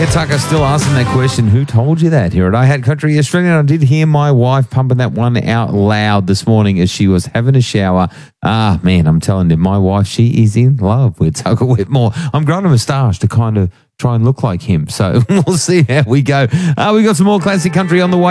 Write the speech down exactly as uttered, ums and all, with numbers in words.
Yeah, Tucker, still asking that question. Who told you that here at I Had Country Australian? I did hear my wife pumping that one out loud this morning as she was having a shower. Ah, man, I'm telling you, my wife, she is in love with Tucker Whitmore. I'm growing a moustache to kind of try and look like him. So we'll see how we go. Uh, we got some more classic country on the way.